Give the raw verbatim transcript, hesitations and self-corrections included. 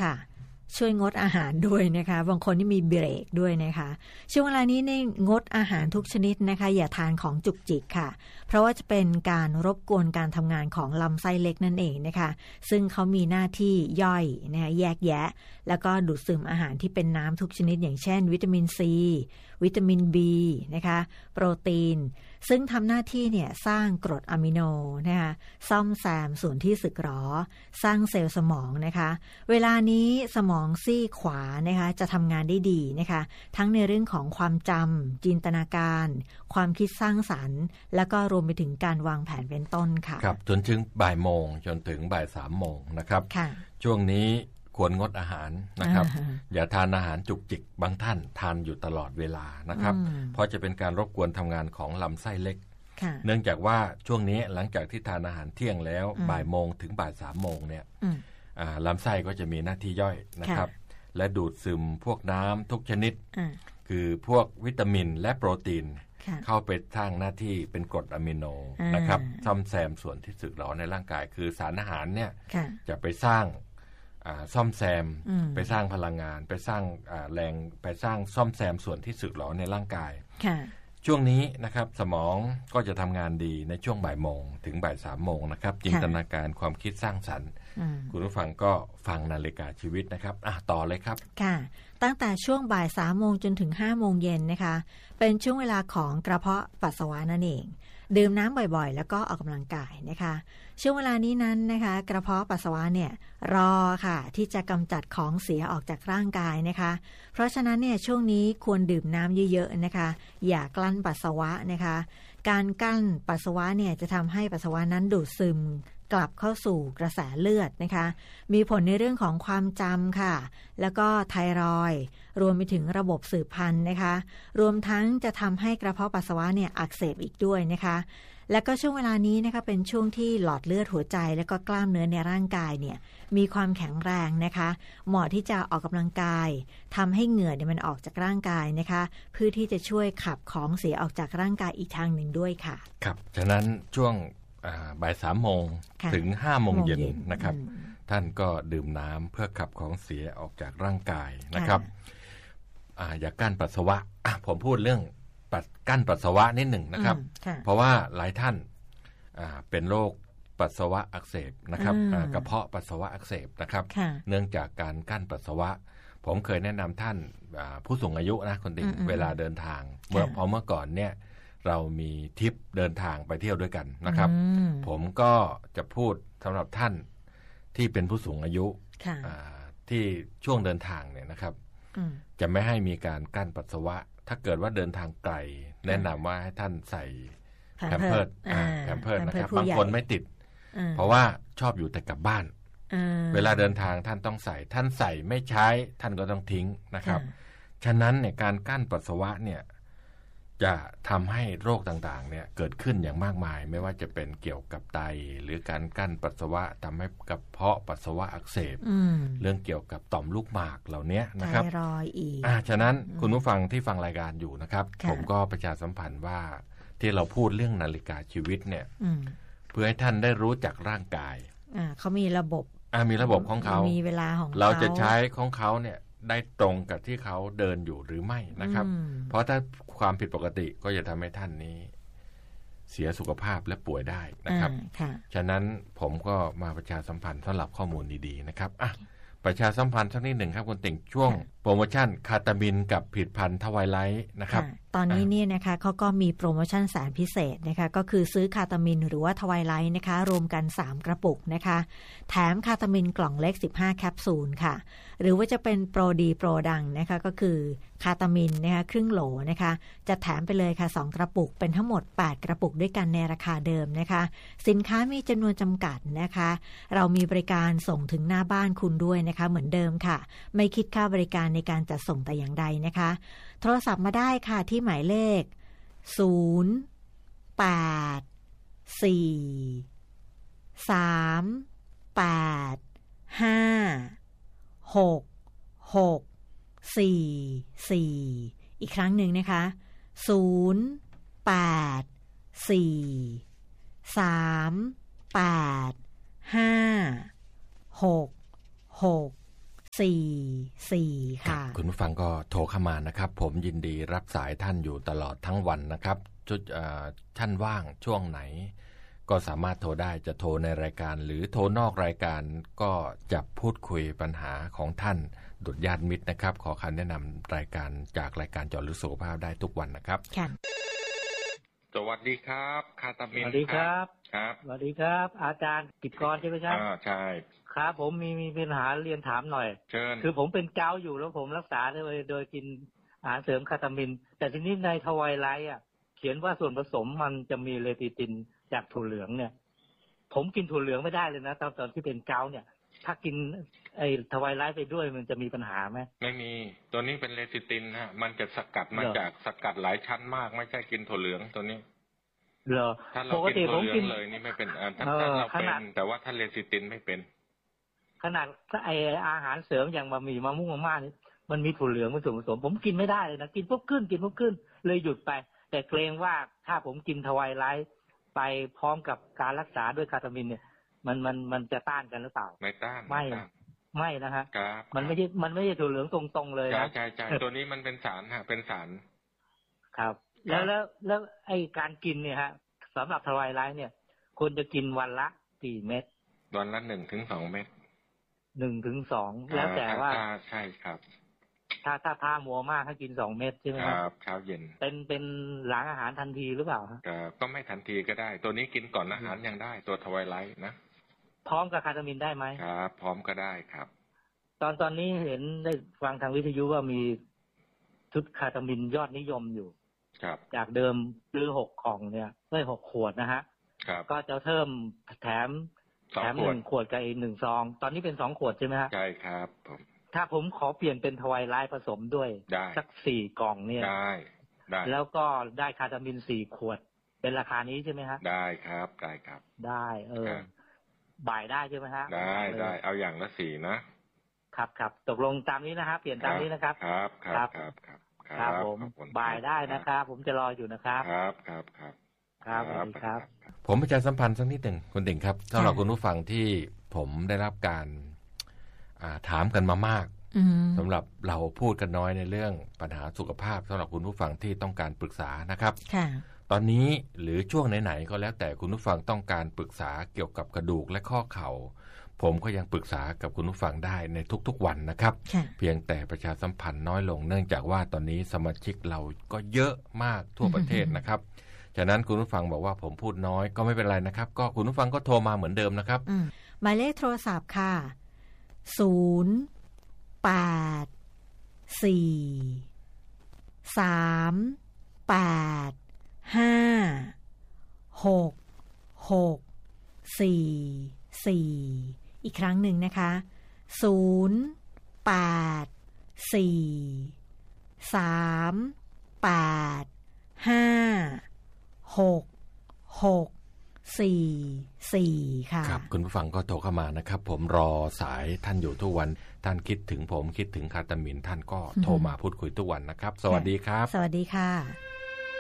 ค่ะช่วยงดอาหารด้วยนะคะบางคนที่มีเบรกด้วยนะคะช่วงเวลานี้เนี่ยงดอาหารทุกชนิดนะคะอย่าทานของจุกจิกค่ะเพราะว่าจะเป็นการรบกวนการทำงานของลำไส้เล็กนั่นเองนะคะซึ่งเขามีหน้าที่ย่อยนะคะแยกแยะแล้วก็ดูดซึมอาหารที่เป็นน้ำทุกชนิดอย่างเช่นวิตามินซีวิตามิน B นะคะโปรตีนซึ่งทำหน้าที่เนี่ยสร้างกรดอะมิโนนะคะซ่อมแซมส่วนที่สึกหรอสร้างเซลล์สมองนะคะเวลานี้สมองซีกขวานะคะจะทำงานได้ดีนะคะทั้งในเรื่องของความจำจินตนาการความคิดสร้างสรรค์แล้วก็รวมไปถึงการวางแผนเป็นต้นค่ะครับจนถึงบ่ายโมงจนถึงบ่ายสามโมงนะครับช่วงนี้ควรงดอาหารนะครับ อย่าทานอาหารจุกจิกบางท่านทานอยู่ตลอดเวลานะครับเพราะจะเป็นการรบกวนทำงานของลำไส้เล็กเนื่องจากว่าช่วงนี้หลังจากที่ทานอาหารเที่ยงแล้วบ่ายโมงถึงบ่ายสามโมงเนี่ยลำไส้ก็จะมีหน้าที่ย่อยนะครับและดูดซึมพวกน้ำทุกชนิดคือพวกวิตามินและโปรตีนเข้าไปสร้างหน้าที่เป็นกรดอะมิโนนะครับซ่อมแซมส่วนที่สึกหรอในร่างกายคือสารอาหารเนี่ยจะไปสร้างซ่อมแซมไปสร้างพลังงานไปสร้างแรงไปสร้างซ่อมแซมส่วนที่สึกหรอในร่างกายช่วงนี้นะครับสมองก็จะทำงานดีในช่วงบ่ายโมงถึงบ่ายสามโมงนะครับจินตนาการความคิดสร้างสรรค์คุณผู้ฟังก็ฟังนาฬิกาชีวิตนะครับอ่ะต่อเลยครับค่ะตั้งแต่ช่วงบ่ายสามโมงจนถึงห้าโมงเย็นนะคะเป็นช่วงเวลาของกระเพาะปัสสาวะนั่นเองดื่มน้ำบ่อยๆแล้วก็ออกกำลังกายนะคะช่วงเวลานี้นั้นนะคะกระเพาะปัสสาวะเนี่ยรอค่ะที่จะกำจัดของเสียออกจากร่างกายนะคะเพราะฉะนั้นเนี่ยช่วงนี้ควรดื่มน้ำเยอะๆนะคะอย่ากลั้นปัสสาวะนะคะการกั้นปัสสาวะเนี่ยจะทำให้ปัสสาวะนั้นดูดซึมกลับเข้าสู่กระแสเลือดนะคะมีผลในเรื่องของความจำค่ะแล้วก็ไทรอยด์รวมไปถึงระบบสืบพันธุ์นะคะรวมทั้งจะทำให้กระเพาะปัสสาวะเนี่ยอักเสบอีกด้วยนะคะและก็ช่วงเวลานี้นะคะเป็นช่วงที่หลอดเลือดหัวใจและก็กล้ามเนื้อในร่างกายเนี่ยมีความแข็งแรงนะคะเหมาะที่จะออกกำลังกายทำให้เหงื่อเนี่ยมันออกจากร่างกายนะคะเพื่อที่จะช่วยขับของเสียออกจากร่างกายอีกทางหนึ่งด้วยค่ะครับฉะนั้นช่วงบ่ายสามโมงถึงห้าโมงเย็นนะครับท่านก็ดื่มน้ำเพื่อขับของเสียออกจากร่างกายนะครับอย่ากั้นปัสสาวะผมพูดเรื่องกั้นปัสสาวะนิดหนึ่งนะครับเพราะว่าหลายท่านเป็นโรคปัสสาวะอักเสบนะครับกระเพาะปัสสาวะอักเสบนะครับเนื่องจากการกั้นปัสสาวะผมเคยแนะนำท่านผู้สูงอายุนะคนติ่งเวลาเดินทางเมื่อพอเมื่อก่อนเนี่ยเรามีทริปเดินทางไปเที่ยวด้วยกันนะครับผมก็จะพูดสำหรับท่านที่เป็นผู้สูงอายุที่ช่วงเดินทางเนี่ยนะครับจะไม่ให้มีการกั้นปัสสาวะถ้าเกิดว่าเดินทางไกลแนะนำว่าให้ท่านใส่แพมเพิร์สแพมเพิร์สนะครับบางคนไม่ติดเพราะว่าชอบอยู่แต่กับบ้านเวลาเดินทางท่านต้องใส่ท่านใส่ไม่ใช้ท่านก็ต้องทิ้งนะครับฉะนั้นเนี่ยการกั้นปัสสาวะเนี่ยจะทำให้โรคต่างๆเนี่ยเกิดขึ้นอย่างมากมายไม่ว่าจะเป็นเกี่ยวกับไตหรือการกั้นปัสสาวะทำให้กระเพาะปัสสาวะอักเสบเรื่องเกี่ยวกับต่อมลูกหมากเหล่านี้นะครับไทรอยด์อีกอ่าฉะนั้นคุณผู้ฟังที่ฟังรายการอยู่นะครับผมก็ประชาสัมพันธ์ว่าที่เราพูดเรื่องนาฬิกาชีวิตเนี่ยเพื่อให้ท่านได้รู้จักร่างกายอ่าเขามีระบบอ่ามีระบบของเขามีเวลาของเราจะใช้ของเขาเนี่ยได้ตรงกับที่เขาเดินอยู่หรือไม่นะครับเพราะถ้าความผิดปกติก็จะทำให้ท่านนี้เสียสุขภาพและป่วยได้นะครับฉะนั้นผมก็มาประชาสัมพันธ์สำหรับข้อมูลดีๆนะครับอ่ะประชาสัมพันธ์สักนิดหนึ่งครับคุณติ่งช่วงโปรโมชั่นคาตามินกับผลิตภัณฑ์ทวายไลท์นะครับตอนนี้เนี่ยนะคะเขาก็มีโปรโมชั่นแสนพิเศษนะคะก็คือซื้อคาตามินหรือว่าทวายไลท์นะคะรวมกันสามกระปุกนะคะแถมคาตามินกล่องเล็กสิบห้าแคปซูลค่ะหรือว่าจะเป็นโปรดีโปรดังนะคะก็คือคาตามินนะคะครึ่งโหลนะคะจะแถมไปเลยค่ะสองกระปุกเป็นทั้งหมดแปดกระปุกด้วยกันในราคาเดิมนะคะสินค้ามีจำนวนจำกัดนะคะเรามีบริการส่งถึงหน้าบ้านคุณด้วยนะคะเหมือนเดิมค่ะไม่คิดค่าบริการในการจัดส่งแต่อย่างใดนะคะโทรศัพท์มาได้ค่ะที่หมายเลขศูนย์ แปด สี่ สาม แปด ห้า หก หก สี่ สี่ อีกครั้งหนึ่งนะคะศูนย์ แปด สี่ สาม แปด ห้า หก หกสี่ สี่ ค่ะคุณผู้ฟังก็โทรเข้ามานะครับผมยินดีรับสายท่านอยู่ตลอดทั้งวันนะครับจุดท่านว่างช่วงไหนก็สามารถโทรได้จะโทรในรายการหรือโทรนอกรายการก็จะพูดคุยปัญหาของท่านดุจญาติมิตรนะครับขอคำแนะนำรายการจากรายการเจาะลึกสุขภาพได้ทุกวันนะครับค่ะสวัสดีครับคาตามินสวัสดีครับครับสวัสดีครับอาจารย์กิตกรใช่ไหมครับอ่าใช่ครับผมมีมีปัญหาเรียนถามหน่อยเชิญคือผมเป็นเกาต์อยู่แล้วผมรักษาโดยโดยกินอาหารเสริมคาตามินแต่ทีนี้ในทวายไลท์อ่ะเขียนว่าส่วนผสมมันจะมีเลติตินจากถั่วเหลืองเนี่ยผมกินถั่วเหลืองไม่ได้เลยนะตอนตอนที่เป็นเกาต์เนี่ยถ้ากินไอ้ทวายไลท์ไปด้วยมันจะมีปัญหาไหมไม่มีตัวนี้เป็นเลติตินฮะมันจะสกัดมาจากสกัดหลายชั้นมากไม่ใช่กินถั่วเหลืองตัวนี้เหรอถ้าเรากินถั่วเหลืองเลยนี่ไม่เป็นอ่าถ้าเราเป็นแต่ว่าถ้าเลติตินไม่เป็นขนาดไออาหารเสริมอย่างบะหมี่มะม่วงมะม่านี่มันมีถั่วเหลืองเป็นส่วนผสมผมกินไม่ได้เลยนะกินปุ๊บขึ้นกินปุ๊บขึ้นเลยหยุดไปแต่เกรงว่าถ้าผมกินทวายไลท์ไปพร้อมกับการรักษาด้วยคาตามินเนี่ยมันมันมันจะต้านกันหรือเปล่าไม่ต้านไม่ไม่นะฮะครับมันไม่ใช่มันไม่ใช่ถั่วเหลืองตรงๆเลยนะใช่ใช่ตัวนี้มันเป็นสารฮะเป็นสารครับแล้วแล้วแล้วไอการกินเนี่ยฮะสำหรับทวายไลท์เนี่ยควรจะกินวันละกี่เม็ดวันละหนึ่งถึงสองเม็ดหนึ่งถึงสองแล้วแต่ว่าใช่ครับถ้าถ้าถ้ามัวมากให้กินสองเม็ดใช่ไหมครับเช้าเย็นเป็นเป็นหลังอาหารทันทีหรือเปล่าครับก็ไม่ทันทีก็ได้ตัวนี้กินก่อนอาหารยังได้ตัวทวายไลท์นะพร้อมกับคาตามินได้ไหมครับพร้อมก็ได้ครับตอนตอนนี้เห็นได้ฟังทางวิทยุว่ามีชุดคาตามินยอดนิยมอยู่ครับจากเดิมซื้อหกกล่องเนี่ยได้หกขวดนะฮะครับก็จะเพิ่มแถมแถมหนึ่งขวดกับอีกหนึ่งซองตอนนี้เป็นสองขวดใช่ไหมฮะใช่ครับผมถ้าผมขอเปลี่ยนเป็นทวายไลท์ผสมด้วยสักสี่กล่องเนี่ยได้ได้แล้วก็ได้คาตามินสี่ขวดเป็นราคานี้ใช่ไหมฮะได้ครับได้ครับได้เออบ่ายได้ใช่ไหมฮะได้ได้เอาอย่างละสี่นะครับครับตกลงตามนี้นะครับเปลี่ยนตามนี้นะครับครับครับครับครับครับผมบ่ายได้นะครับผมจะรออยู่นะครับครับครับครับครับสวัสดีครับผมประชาสัมพันธ์สักนิดหนึ่งคุณติ่งครับสำหรับคุณผู้ฟังที่ผมได้รับการถามกันมามากสำหรับเราพูดกันน้อยในเรื่องปัญหาสุขภาพสำหรับคุณผู้ฟังที่ต้องการปรึกษานะครับตอนนี้หรือช่วงไหนๆก็แล้วแต่คุณผู้ฟังต้องการปรึกษาเกี่ยวกับกระดูกและข้อเข่าผมก็ยังปรึกษากับคุณผู้ฟังได้ในทุกๆวันนะครับเพียงแต่ประชาสัมพันธ์น้อยลงเนื่องจากว่าตอนนี้สมาชิกเราก็เยอะมากทั่วประเทศนะครับฉะนั้นคุณผู้ฟังบอกว่าผมพูดน้อยก็ไม่เป็นไรนะครับก็คุณผู้ฟังก็โทรมาเหมือนเดิมนะครับหมายเลขโทรศัพท์ค่ะศูนย์ แปด สี่ สาม แปด ห้า หก หก สี่ สี่ อีกครั้งหนึ่งนะคะศูนย์ แปด สี่ สาม แปด ห้า หก หก สี่ สี่ ค่ะครับคุณผู้ฟังก็โทรเข้ามานะครับผมรอสายท่านอยู่ทุกวันท่านคิดถึงผมคิดถึงคาตามินท่านก็โทรมาพูดคุยทุกวันนะครับสวัสดีครับสวัสดีค่ะ